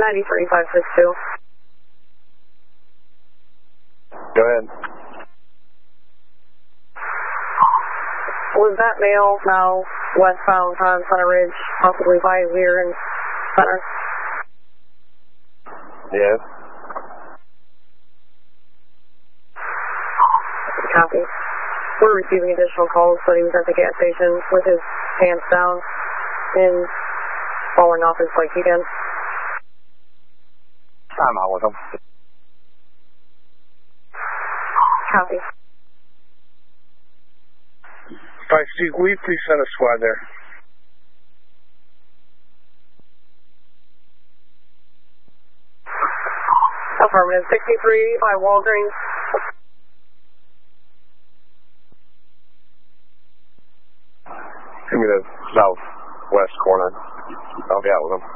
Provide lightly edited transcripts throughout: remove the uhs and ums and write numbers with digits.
93562. Go ahead. Was that male now westbound on Center Ridge, possibly by Lear and Center? Yes. Copy. We're receiving additional calls, but he was at the gas station with his pants down and falling off his bike again. I'm out with him. Copy. 5C, will you please send a squad there? Affirmative. 63 by Walgreens. Give me the southwest corner. I'll be out with him.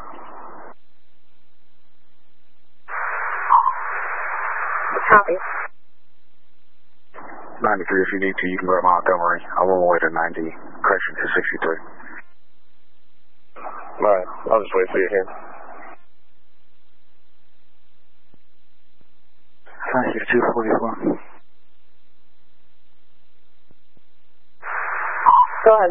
Copy. 93, if you need to, you can go to Montgomery. I'll roll away to 90, correction to 63. Alright, I'll just wait for you here. 56244. Go ahead.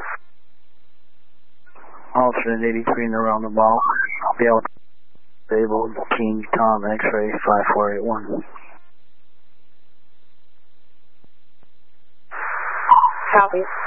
Alternate 83 in the roundabout. I'll be out disabled. King Tom X-ray 5481. Copy.